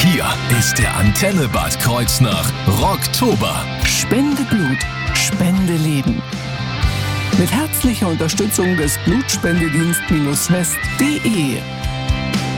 Hier ist der Antenne Bad Kreuznach Rocktober. Spende Blut, spende Leben. Mit herzlicher Unterstützung des Blutspendedienst-west.de